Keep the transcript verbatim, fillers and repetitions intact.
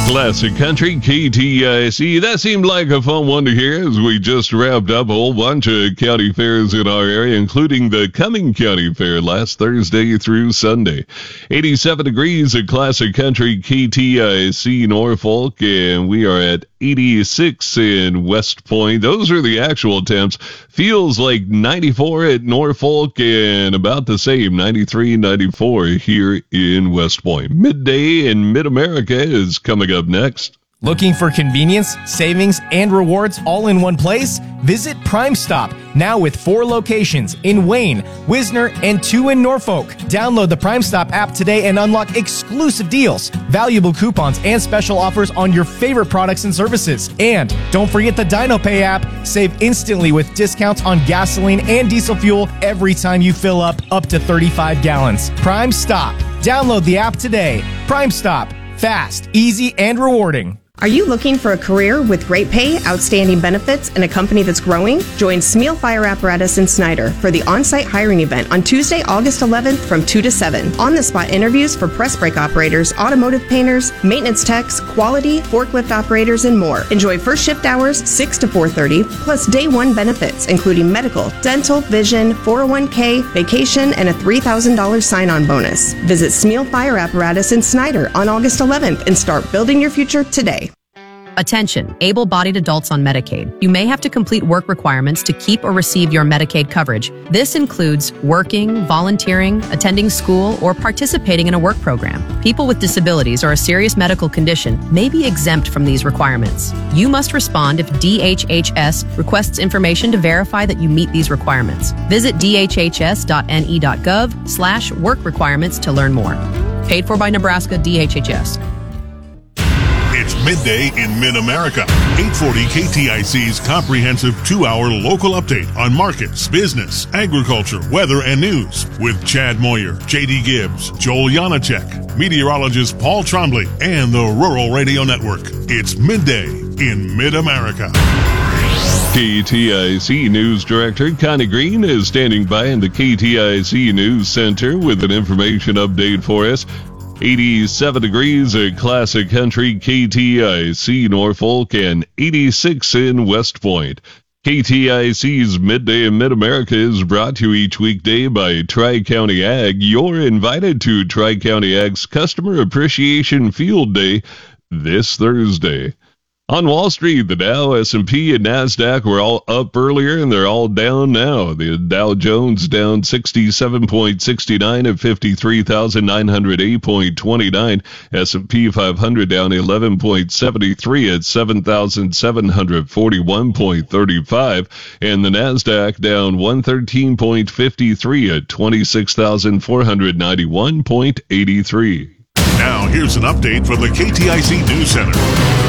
Classic Country, K T I C. That seemed like a fun one to hear as we just wrapped up a whole bunch of county fairs in our area, including the Cumming County Fair last Thursday through Sunday. eighty-seven degrees at Classic Country, K T I C Norfolk, and we are at eighty-six in West Point. Those are the actual temps. Feels like ninety-four at Norfolk and about the same, ninety-three, ninety-four here in West Point. Midday in Mid-America is coming up next. Looking for convenience, savings, and rewards all in one place? Visit Prime Stop, now with four locations in Wayne, Wisner, and two in Norfolk. Download the Prime Stop app today and unlock exclusive deals, valuable coupons, and special offers on your favorite products and services. And don't forget the DinoPay app. Save instantly with discounts on gasoline and diesel fuel every time you fill up up to thirty-five gallons. Prime Stop. Download the app today. Prime Stop. Fast, easy, and rewarding. Are you looking for a career with great pay, outstanding benefits, and a company that's growing? Join Smeal Fire Apparatus in Snyder for the on-site hiring event on Tuesday, August eleventh from two to seven. On-the-spot interviews for press brake operators, automotive painters, maintenance techs, quality, forklift operators, and more. Enjoy first shift hours, six to four thirty, plus day one benefits, including medical, dental, vision, four oh one k, vacation, and a three thousand dollars sign-on bonus. Visit Smeal Fire Apparatus in Snyder on August eleventh and start building your future today. Attention, able-bodied adults on Medicaid. You may have to complete work requirements to keep or receive your Medicaid coverage. This includes working, volunteering, attending school, or participating in a work program. People with disabilities or a serious medical condition may be exempt from these requirements. You must respond if D H H S requests information to verify that you meet these requirements. Visit d h h s dot n e dot gov slash work requirements to learn more. Paid for by Nebraska D H H S. It's midday in Mid-America. eight forty K T I C's comprehensive two-hour local update on markets, business, agriculture, weather, and news with Chad Moyer, J D Gibbs, Joel Janacek, meteorologist Paul Trombley, and the Rural Radio Network. It's midday in Mid-America. K T I C News Director Connie Green is standing by in the K T I C News Center with an information update for us. eighty-seven degrees at Classic Country, K T I C Norfolk, and eighty-six in West Point. K T I C's Midday in Mid-America is brought to you each weekday by Tri-County Ag. You're invited to Tri-County Ag's Customer Appreciation Field Day this Thursday. On Wall Street, the Dow, S and P, and NASDAQ were all up earlier, and they're all down now. The Dow Jones down sixty-seven point six nine at fifty-three thousand nine hundred eight point two nine. S and P five hundred down eleven point seven three at seven thousand seven hundred forty-one point three five. And the NASDAQ down one thirteen point five three at twenty-six thousand four hundred ninety-one point eight three. Now, here's an update from the K T I C News Center.